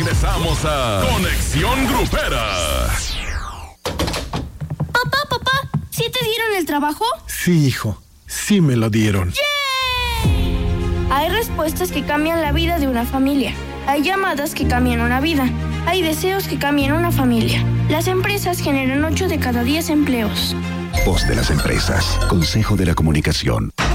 Regresamos a Conexión Grupera. Papá, ¿sí te dieron el trabajo? Sí, hijo, sí me lo dieron. ¡Yay! Hay respuestas que cambian la vida de una familia. Hay llamadas que cambian una vida. Hay deseos que cambian una familia. Las empresas generan 8 de cada 10 empleos. Voz de las empresas. Consejo de la Comunicación.